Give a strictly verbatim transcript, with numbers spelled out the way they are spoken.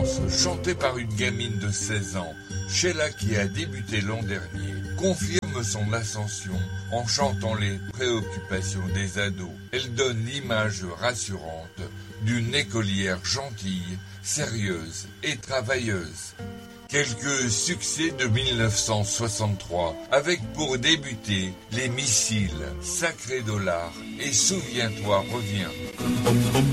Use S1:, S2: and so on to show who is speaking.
S1: France, chantée par une gamine de seize ans, Sheila qui a débuté l'an dernier, confirme son ascension en chantant les préoccupations des ados. Elle donne l'image rassurante d'une écolière gentille, sérieuse et travailleuse. Quelques succès de mille neuf cent soixante-trois, avec pour débuter Les Missiles, Sacré Dollar et Souviens-toi, reviens.